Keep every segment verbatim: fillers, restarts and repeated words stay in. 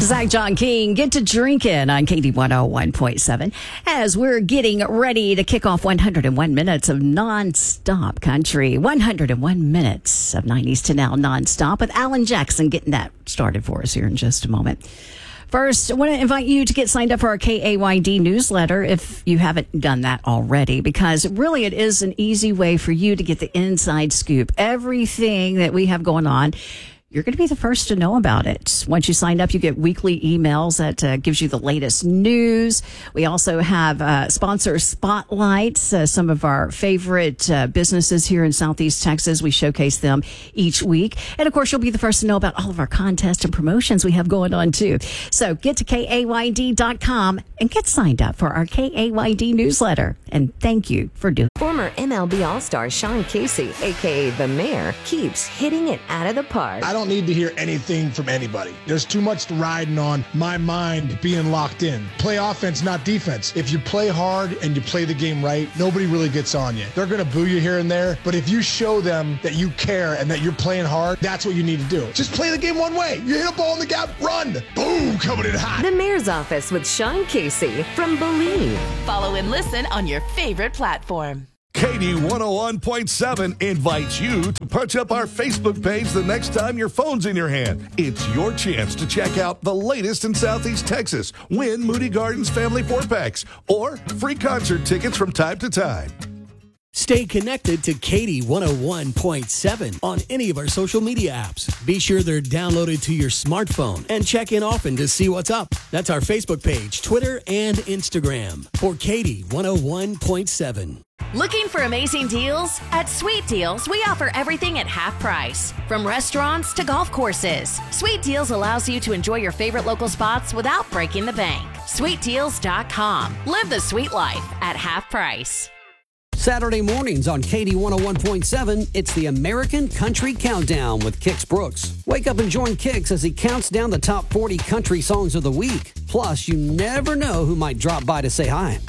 Zach John King, get to drinking on K D one oh one point seven as we're getting ready to kick off one hundred one minutes of non-stop country. one hundred one minutes of nineties to now non-stop with Alan Jackson getting that started for us here in just a moment. First, I want to invite you to get signed up for our K A Y D newsletter if you haven't done that already, because really it is an easy way for you to get the inside scoop. Everything that we have going on, you're going to be the first to know about it. Once you sign up, you get weekly emails that uh, gives you the latest news. We also have uh, sponsor spotlights, uh, some of our favorite uh, businesses here in Southeast Texas. We showcase them each week. And of course, you'll be the first to know about all of our contests and promotions we have going on too. So get to K A Y D dot com and get signed up for our K A Y D newsletter. And thank you for doing it. Former M L B All-Star Sean Casey, a k a. The Mayor, keeps hitting it out of the park. I don't need to hear anything from anybody. There's too much riding on my mind being locked in. Play offense, not defense. If you play hard and you play the game right, nobody really gets on you. They're going to boo you here and there, but if you show them that you care and that you're playing hard, that's what you need to do. Just play the game one way. You hit a ball in the gap, run. Boom, coming in hot. The Mayor's Office with Sean Casey from Believe. Follow and listen on your favorite platform. K D one oh one point seven invites you to punch up our Facebook page the next time your phone's in your hand. It's your chance to check out the latest in Southeast Texas, win Moody Gardens family four-packs, or free concert tickets from time to time. Stay connected to K D one oh one point seven on any of our social media apps. Be sure they're downloaded to your smartphone and check in often to see what's up. That's our Facebook page, Twitter, and Instagram for K D one oh one point seven. Looking for amazing deals? At Sweet Deals, we offer everything at half price. From restaurants to golf courses, Sweet Deals allows you to enjoy your favorite local spots without breaking the bank. sweet deals dot com. Live the sweet life at half price. Saturday mornings on K D one oh one point seven, it's the American Country Countdown with Kix Brooks. Wake up and join Kix as he counts down the top forty country songs of the week. Plus, you never know who might drop by to say hi.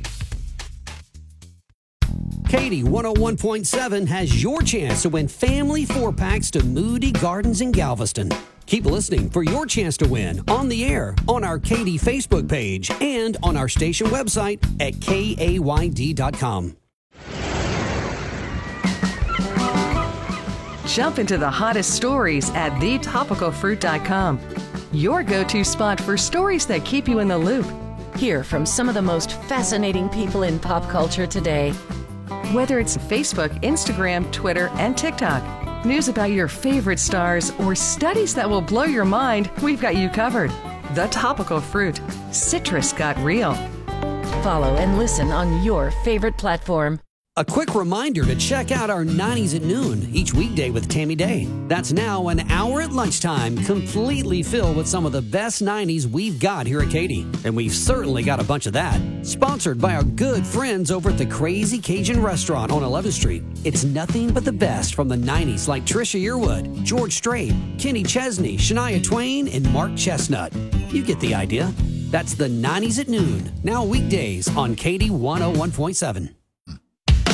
K D one oh one point seven has your chance to win family four-packs to Moody Gardens in Galveston. Keep listening for your chance to win on the air, on our K D Facebook page, and on our station website at K A Y D dot com. Jump into the hottest stories at the topical fruit dot com. Your go-to spot for stories that keep you in the loop. Hear from some of the most fascinating people in pop culture today. Whether it's Facebook, Instagram, Twitter, and TikTok, news about your favorite stars, or studies that will blow your mind, we've got you covered. The Topical Fruit. Citrus got real. Follow and listen on your favorite platform. A quick reminder to check out our nineties at noon each weekday with Tammy Day. That's now an hour at lunchtime, completely filled with some of the best nineties we've got here at Katy. And we've certainly got a bunch of that. Sponsored by our good friends over at the Crazy Cajun Restaurant on eleventh street. It's nothing but the best from the nineties like Trisha Yearwood, George Strait, Kenny Chesney, Shania Twain, and Mark Chestnut. You get the idea. That's the nineties at noon, now weekdays on Katy one oh one point seven.